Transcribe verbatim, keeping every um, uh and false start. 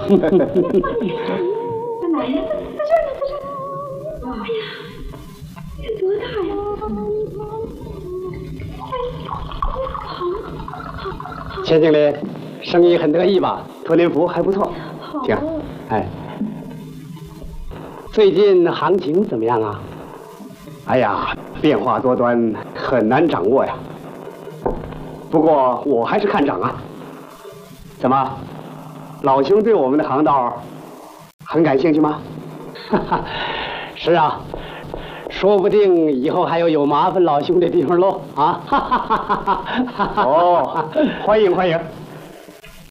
在哪呢？在这儿呢，在这儿呢。哎呀，这多大呀！哎， 钱经理，生意很得意吧？托您福还不错。请。哎，最近行情怎么样啊？哎呀，变化多端，很难掌握呀。不过我还是看涨啊。怎么，老兄对我们的行当很感兴趣吗？哈哈，是啊，说不定以后还有有麻烦老兄的地方喽啊！哈哈哈哈哈！哦，欢迎欢迎。